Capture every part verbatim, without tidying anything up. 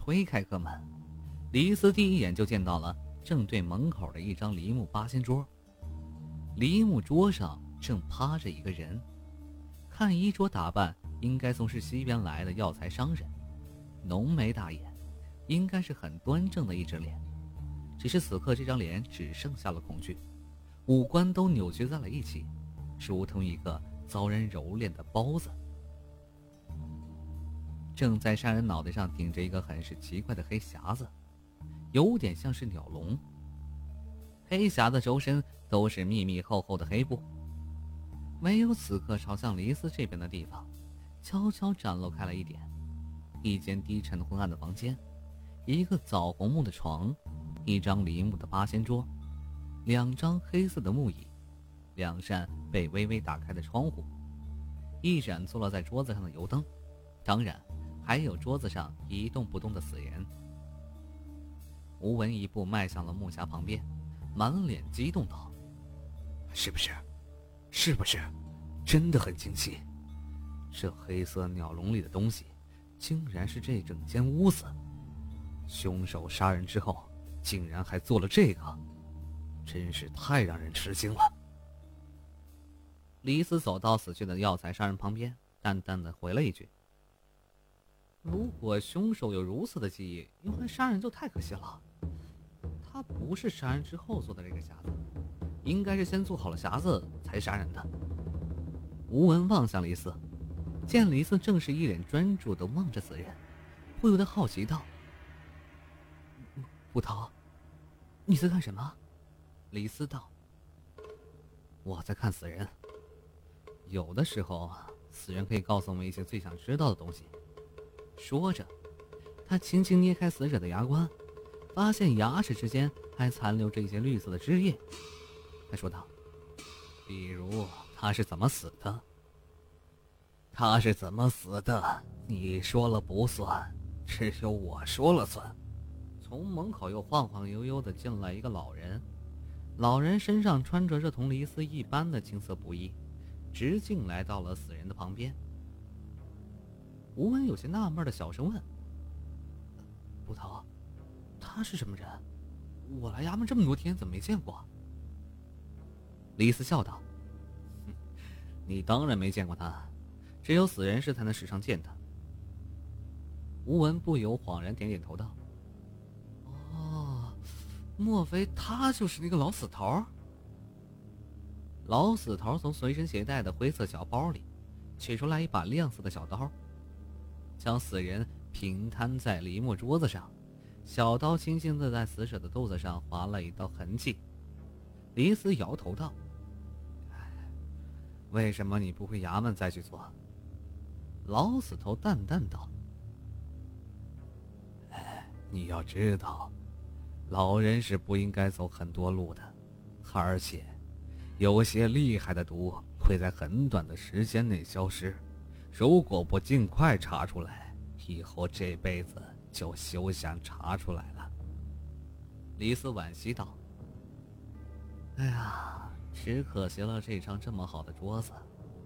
推开客门，李斯第一眼就见到了正对门口的一张梨木八仙桌。梨木桌上正趴着一个人，看衣着打扮应该从是西边来的药材商人，浓眉大眼，应该是很端正的一张脸，只是此刻这张脸只剩下了恐惧，五官都扭曲在了一起，如同一个遭人蹂躏的包子。正在杀人脑袋上顶着一个很是奇怪的黑匣子，有点像是鸟笼。黑匣子周身都是密密厚厚的黑布，唯有此刻朝向黎斯这边的地方悄悄展露开了一点，一间低沉昏暗的房间，一个枣红木的床，一张梨木的八仙桌，两张黑色的木椅，两扇被微微打开的窗户，一盏坐落在桌子上的油灯，当然还有桌子上一动不动的死人。吴文一步迈向了木匣旁边，满脸激动道： 是不是是不是真的很惊奇？ 这黑色鸟笼里的东西竟然是这整间屋子，凶手杀人之后竟然还做了这个，真是太让人吃惊了。李斯走到死去的药材商人旁边，淡淡的回了一句：如果凶手有如此的记忆，用来杀人就太可惜了。他不是杀人之后做的这个匣子，应该是先做好了匣子才杀人的。吴文望向黎斯，见黎斯正是一脸专注地望着死人，不由得好奇道：捕头，你在看什么？黎斯道：我在看死人。有的时候死人可以告诉我们一些最想知道的东西。说着，他轻轻捏开死者的牙关，发现牙齿之间还残留着一些绿色的汁液。他说道：比如他是怎么死的？他是怎么死的你说了不算，只有我说了算。从门口又晃晃悠悠地进来一个老人，老人身上穿着这同黎斯一般的青色布衣，直径来到了死人的旁边。吴文有些纳闷的小声问：捕头，他是什么人？我来衙门这么多天怎么没见过？黎斯笑道：你当然没见过他，只有死人时才能时常见他。吴文不由恍然点点头道：哦，莫非他就是那个老死头？老死头从随身携带的灰色小包里取出来一把亮色的小刀，将死人平摊在梨木桌子上，小刀轻轻地在死者的肚子上划了一道痕迹。黎斯摇头道：为什么你不回衙门再去做？老死头淡淡道：你要知道，老人是不应该走很多路的，而且有些厉害的毒会在很短的时间内消失，如果不尽快查出来，以后这辈子就休想查出来了。黎斯惋惜道：哎呀，只可惜了这张这么好的桌子。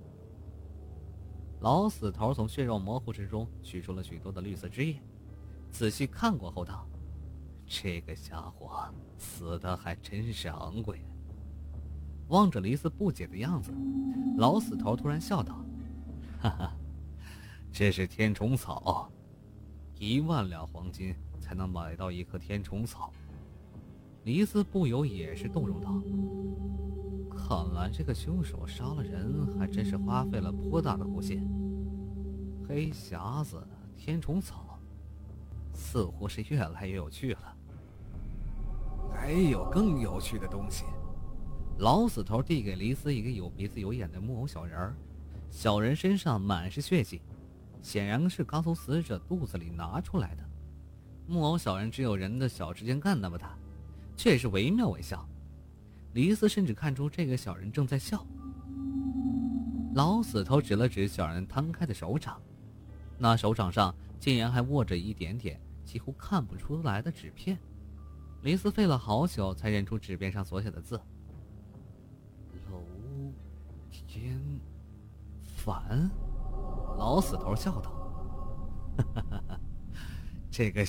老死头从血肉模糊之中取出了许多的绿色汁液，仔细看过后道：这个家伙死的还真是昂贵。望着黎斯不解的样子，老死头突然笑道：哈哈，这是天虫草，一万两黄金才能买到一棵天虫草。黎斯不由也是动容道：看来这个凶手杀了人还真是花费了颇大的苦心。黑匣子、天虫草，似乎是越来越有趣了。 还有更有趣的东西。 老死头递给黎斯一个有鼻子有眼的木偶小人儿，小人身上满是血迹，显然是刚从死者肚子里拿出来的。木偶小人只有人的小指尖干那么大，却是惟妙惟肖。黎斯甚至看出这个小人正在笑。老死头指了指小人摊开的手掌，那手掌上竟然还握着一点点几乎看不出来的纸片。黎斯费了好久才认出纸片上所写的字：楼天反。老死头笑道：哈哈哈哈，这个